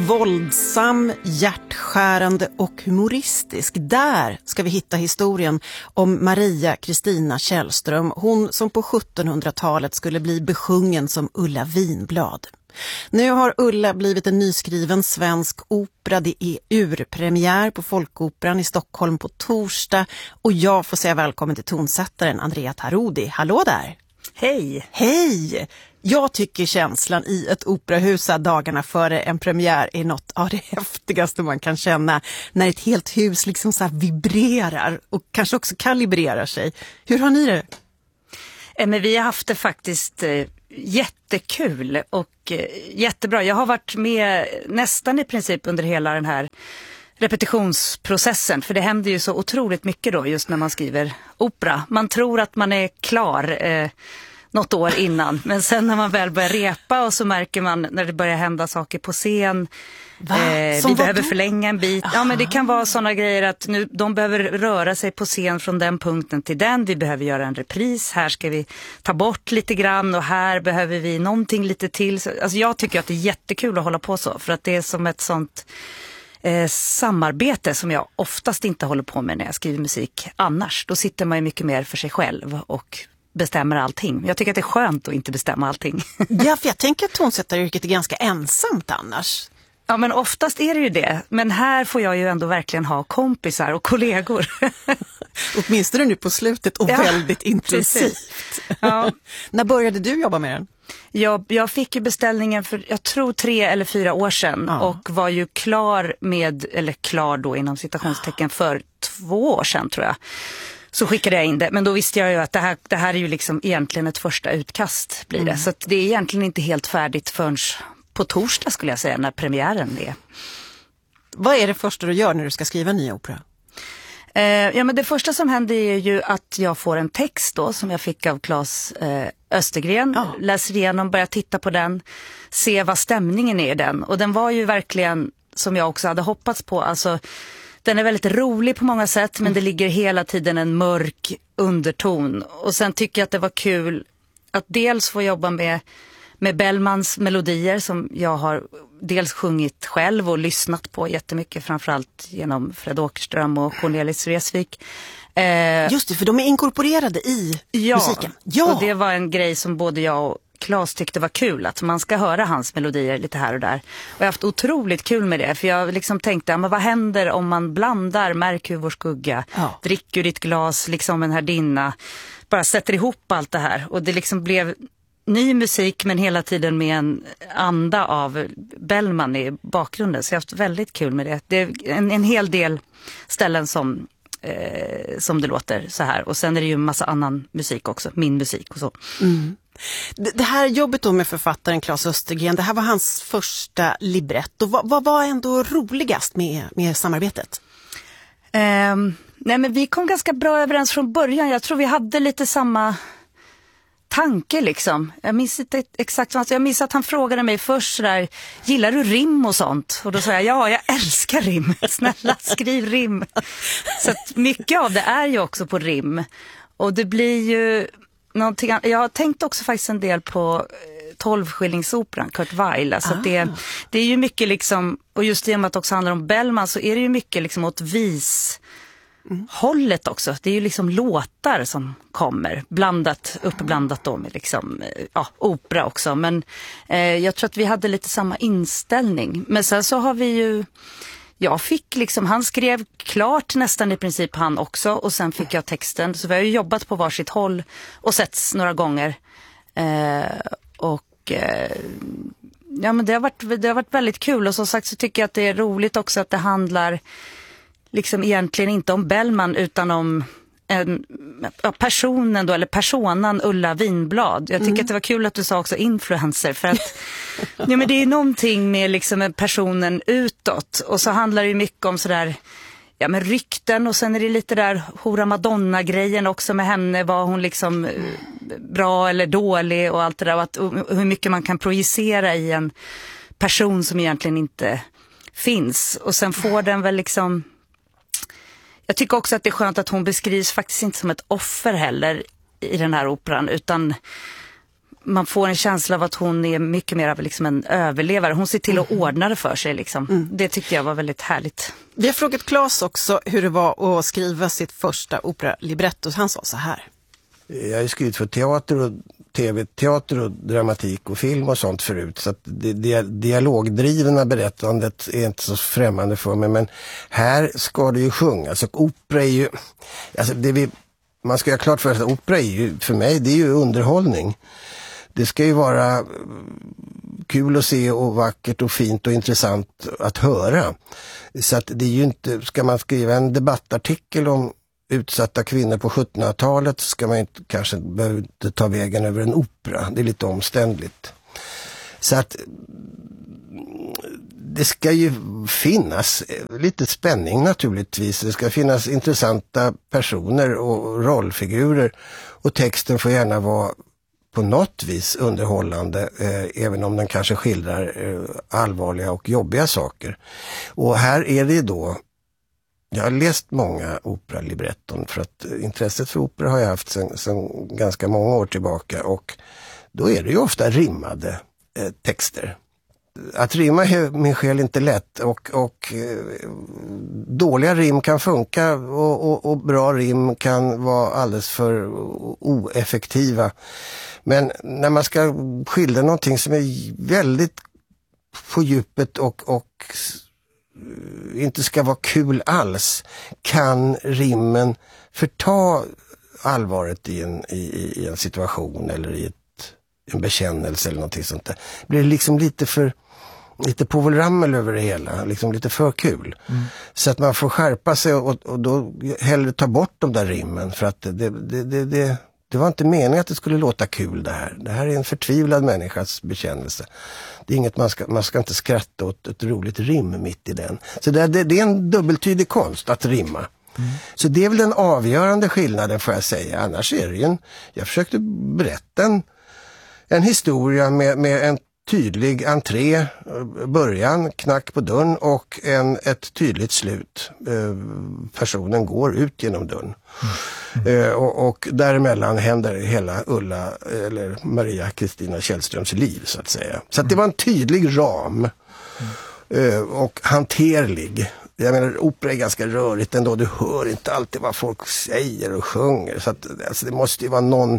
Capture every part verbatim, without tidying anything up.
Våldsam, hjärtskärande och humoristisk. Där ska vi hitta historien om Maria Kristina Källström. Hon som på sjuttonhundratalet skulle bli besjungen som Ulla Vinblad. Nu har Ulla blivit en nyskriven svensk opera. Det är urpremiär på Folkoperan i Stockholm på torsdag. Och jag får säga välkommen till tonsättaren Andrea Tarodi. Hallå där! Hej! Hej! Jag tycker känslan i ett operahus dagarna före en premiär är något av det häftigaste man kan känna. När ett helt hus liksom så här vibrerar och kanske också kalibrerar sig. Hur har ni det? Men vi har haft det faktiskt jättekul och jättebra. Jag har varit med nästan i princip under hela den här repetitionsprocessen. För det händer ju så otroligt mycket då just när man skriver opera. Man tror att man är klar eh, något år innan. Men sen när man väl börjar repa och så märker man när det börjar hända saker på scen. Eh, vi behöver förlänga en bit. Ja, men det kan vara sådana grejer att nu, de behöver röra sig på scen från den punkten till den. Vi behöver göra en repris. Här ska vi ta bort lite grann och här behöver vi någonting lite till. Alltså jag tycker att det är jättekul att hålla på så. För att det är som ett sånt eh, samarbete som jag oftast inte håller på med när jag skriver musik annars. Då sitter man ju mycket mer för sig själv och bestämmer allting. Jag tycker att det är skönt att inte bestämma allting. Ja, för jag tänker att tonsättaryrket är ganska ensamt annars. Ja, men oftast är det ju det. Men här får jag ju ändå verkligen ha kompisar och kollegor. Åtminstone nu på slutet och ja, väldigt intensivt. Ja. När började du jobba med den? Jag, jag fick ju beställningen för, jag tror tre eller fyra år sedan. Ja. Och var ju klar med, eller klar då inom citationstecken för två år sedan tror jag. Så skickade jag in det. Men då visste jag ju att det här, det här är ju liksom egentligen ett första utkast blir det. Mm. Så att det är egentligen inte helt färdigt förrän på torsdag skulle jag säga när premiären är. Vad är det första du gör när du ska skriva en ny opera? Eh, ja, men det första som händer är ju att jag får en text då som jag fick av Claes eh, Östergren. Ja. Läser igenom, börjar titta på den. Se vad stämningen är i den. Och den var ju verkligen som jag också hade hoppats på. Alltså den är väldigt rolig på många sätt men det ligger hela tiden en mörk underton. Och sen tycker jag att det var kul att dels få jobba med, med Bellmans melodier som jag har dels sjungit själv och lyssnat på jättemycket. Framförallt genom Fred Åkerström och Cornelis Vreeswijk. Eh, Just det, för de är inkorporerade i ja, musiken. Ja, och det var en grej som både jag och Claes tyckte var kul att man ska höra hans melodier lite här och där. Och jag har haft otroligt kul med det för jag liksom tänkte, men vad händer om man blandar Märk hur vår skugga, ja. Drick ur ditt glas, liksom en härdinna, bara sätter ihop allt det här och det liksom blev ny musik men hela tiden med en anda av Bellman i bakgrunden så jag har haft väldigt kul med det. Det är en, en hel del ställen som eh, som det låter så här och sen är det ju en massa annan musik också, min musik och så. Mm. Det här jobbet då med författaren Claes Östergren, det här var hans första libretto. Vad, vad var ändå roligast med, med samarbetet? Um, nej men vi kom ganska bra överens från början. Jag tror vi hade lite samma tanke liksom. Jag minns inte exakt vad jag minns att han frågade mig först sådär, gillar du rim och sånt? Och då sa jag, ja jag älskar rim. Snälla skriv rim. Så att mycket av det är ju också på rim. Och det blir ju någonting, jag har tänkt också faktiskt en del på tolvskillingsoperan, Kurt Weill. Alltså ah. det, det är ju mycket liksom, och just i och med att det också handlar om Bellman så är det ju mycket liksom åt vis mm. hållet också. Det är ju liksom låtar som kommer, blandat, uppblandat då med liksom, ja, opera också. Men eh, jag tror att vi hade lite samma inställning. Men sen så har vi ju jag fick liksom, han skrev klart nästan i princip han också och sen fick jag texten. Så vi har ju jobbat på varsitt håll och setts några gånger. Eh, och eh, ja men det har, varit, det har varit väldigt kul och som sagt så tycker jag att det är roligt också att det handlar liksom egentligen inte om Bellman utan om en, personen då, eller personan Ulla Vinblad. Jag tycker mm. att det var kul att du sa också influencer för att ja, men det är någonting med liksom personen utåt och så handlar det ju mycket om sådär ja men rykten och sen är det lite där Hora Madonna-grejen också med henne, var hon liksom bra eller dålig och allt det där och, att, och hur mycket man kan projicera i en person som egentligen inte finns och sen får den väl liksom. Jag tycker också att det är skönt att hon beskrivs faktiskt inte som ett offer heller i den här operan utan man får en känsla av att hon är mycket mer av liksom en överlevare. Hon ser till att Mm. ordna det för sig. Liksom. Mm. Det tyckte jag var väldigt härligt. Vi har frågat Claes också hur det var att skriva sitt första operalibretto. Han sa så här. Jag har ju skrivit för teater och tv, teater och dramatik och film och sånt förut. Så att det, det dialogdrivna berättandet är inte så främmande för mig. Men här ska det ju sjungas. Och opera är ju... Alltså det vi, man ska ju ha klart för sig att opera är ju, för mig, det är ju underhållning. Det ska ju vara kul att se och vackert och fint och intressant att höra. Så att det är ju inte... Ska man skriva en debattartikel om utsatta kvinnor på sjuttonhundratalet, så ska man inte, kanske behöver inte ta vägen över en opera. Det är lite omständligt. Så att det ska ju finnas lite spänning naturligtvis. Det ska finnas intressanta personer och rollfigurer. Och texten får gärna vara på något vis underhållande, eh, även om den kanske skildrar eh, allvarliga och jobbiga saker. Och här är det då, jag har läst många operalibretton, för att intresset för opera har jag haft sedan, sedan ganska många år tillbaka, och då är det ju ofta rimmade eh, texter. Att rimma är min själ inte lätt, och, och eh, dåliga rim kan funka och, och, och bra rim kan vara alldeles för oeffektiva. Men när man ska skildra någonting som är väldigt på djupet och, och inte ska vara kul alls, kan rimmen förta allvaret i en, i, i en situation eller i ett, en bekännelse eller någonting sånt där. Det blir liksom lite för lite povelrammel över det hela, liksom lite för kul. Mm. Så att man får skärpa sig och, och då hellre ta bort de där rimmen, för att det, det, det, det, det var inte meningen att det skulle låta kul det här. Det här är en förtvivlad människas bekännelse. Det är inget man ska, man ska inte skratta åt ett roligt rim mitt i den. Så det, det, det är en dubbeltydig konst att rimma. Mm. Så det är väl den avgörande skillnaden, får jag säga. Annars är det ju en, jag försökte berätta en, en historia med, med en tydlig entré, början, knack på dörren och en, ett tydligt slut. Eh, personen går ut genom dörren. Mm. Mm. Eh, och, och däremellan händer hela Ulla eller Maria Kristina Källströms liv, så att säga. Så att det var en tydlig ram. Mm. Eh, och hanterlig. Jag menar, opera är ganska rörigt ändå. Du hör inte alltid vad folk säger och sjunger. Så att, alltså, det måste ju vara någon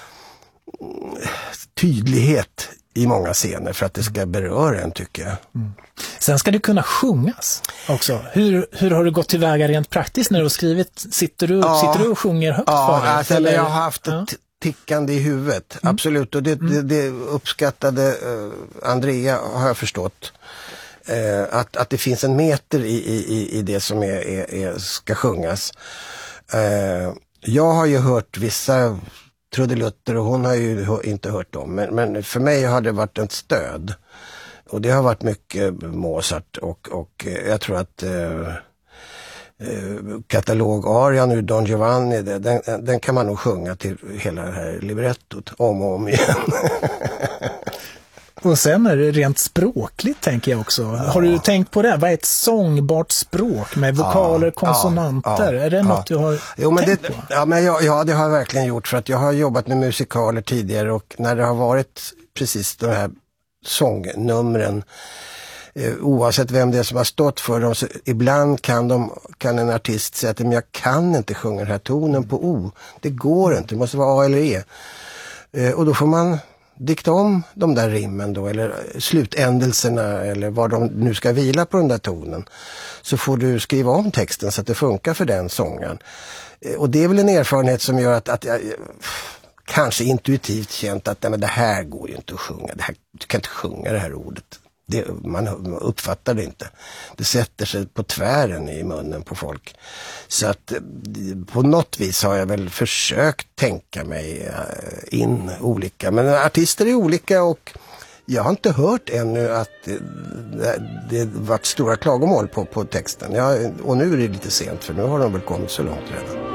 tydlighet i många scener för att det ska beröra en, tycker jag. Mm. Sen ska det kunna sjungas också. Hur, hur har du gått tillväga rent praktiskt när du har skrivit? Sitter du, ja, sitter du och sjunger högt ja, för dig? Alltså, eller? jag har haft ett ja. tickande i huvudet. Mm. Absolut. Och det, mm. det, det uppskattade uh, Andrea, har jag förstått. Uh, att, att det finns en meter i, i, i det som är, är, är, ska sjungas. Uh, jag har ju hört vissa trudelutter och hon har ju inte hört dem. Men, men för mig har det varit ett stöd. Och det har varit mycket Mozart och, och jag tror att eh, eh, katalogarian ur Don Giovanni, det, den, den kan man nog sjunga till hela det här librettot om och om igen. Och sen är det rent språkligt, tänker jag också. Ja. Har du tänkt på det? Vad är ett sångbart språk med vokaler, ja, konsonanter? Ja, ja, är det ja. något du har jo, men tänkt det, på? Ja, men jag, ja, det har jag verkligen gjort, för att jag har jobbat med musikaler tidigare, och när det har varit precis de här sångnumren, eh, oavsett vem det är som har stått för dem, så ibland kan, de, kan en artist säga att men jag kan inte sjunga den här tonen på O. Det går inte, det måste vara A eller E. Eh, och då får man dikta om de där rimmen då, eller slutändelserna, eller vad de nu ska vila på den där tonen. Så får du skriva om texten så att det funkar för den sången. Eh, och det är väl en erfarenhet som gör att, att jag kanske intuitivt känt att nej, men det här går ju inte att sjunga. Det här, du kan inte sjunga det här ordet. Det, man uppfattar det inte. Det sätter sig på tvären i munnen på folk. Så att på något vis har jag väl försökt tänka mig in olika. Men artister är olika, och jag har inte hört ännu att det, det varit stora klagomål på, på texten. Jag, och nu är det lite sent, för nu har de väl kommit så långt redan.